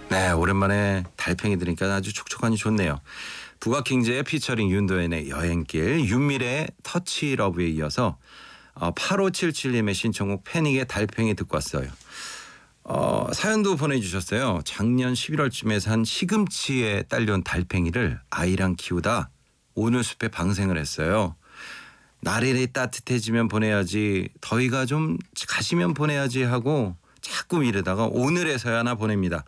네, 오랜만에 달팽이 들으니까 아주 촉촉하니 좋네요. 북악킹즈의 피처링 윤도현의 여행길, 윤미래의 터치 러브에 이어서 8577님의 신청곡 패닉의 달팽이 듣고 왔어요. 사연도 보내주셨어요. 작년 11월쯤에 산 시금치에 딸려온 달팽이를 아이랑 키우다 오늘 숲에 방생을 했어요. 날이 따뜻해지면 보내야지, 더위가 좀 가시면 보내야지 하고 자꾸 미루다가 오늘에서야 하나 보냅니다.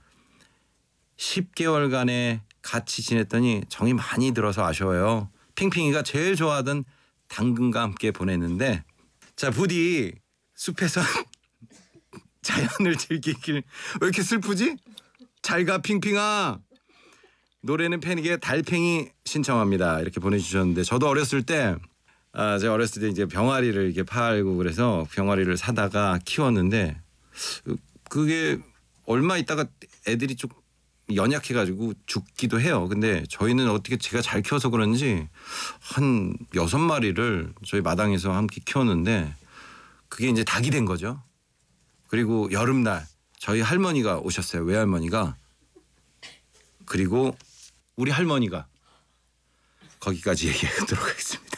10개월간의 같이 지냈더니 정이 많이 들어서 아쉬워요. 핑핑이가 제일 좋아하던 당근과 함께 보냈는데, 자, 부디 숲에서 자연을 즐기길. 왜 이렇게 슬프지? 잘가 핑핑아. 노래는 패닉의 달팽이 신청합니다. 이렇게 보내주셨는데, 저도 어렸을 때 제가 어렸을 때 이제 병아리를 이렇게 팔고 그래서 병아리를 사다가 키웠는데, 그게 얼마 있다가 애들이 좀 연약해가지고 죽기도 해요. 근데 저희는 어떻게 제가 잘 키워서 그런지 한 6마리를 저희 마당에서 함께 키웠는데, 그게 이제 닭이 된 거죠. 그리고 여름날 저희 할머니가 오셨어요. 외할머니가. 그리고 우리 할머니가. 거기까지 얘기하도록 하겠습니다.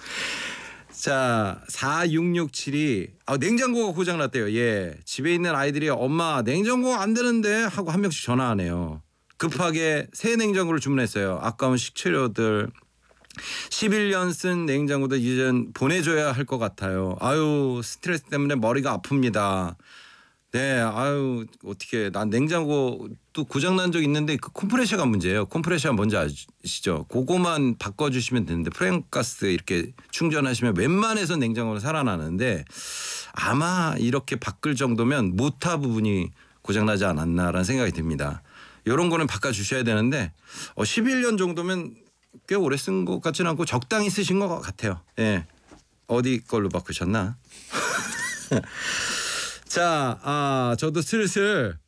자, 4667이 냉장고가 고장났대요. 예, 집에 있는 아이들이 엄마 냉장고가 안 되는데 하고 한 명씩 전화하네요. 급하게 새 냉장고를 주문했어요. 아까운 식재료들 11년 쓴 냉장고도 이젠 보내줘야 할 것 같아요. 아유, 스트레스 때문에 머리가 아픕니다. 네, 아유, 어떻게, 난 냉장고 또 고장난 적 있는데 그 컴프레셔가 문제예요. 컴프레셔가 뭔지 아시죠? 그거만 바꿔주시면 되는데, 프랭가스 이렇게 충전하시면 웬만해서 냉장고는 살아나는데, 아마 이렇게 바꿀 정도면 모터 부분이 고장나지 않았나라는 생각이 듭니다. 이런 거는 바꿔주셔야 되는데 11년 정도면 꽤 오래 쓴 것 같지는 않고 적당히 쓰신 것 같아요. 예, 어디 걸로 바꾸셨나? 자, 저도 슬슬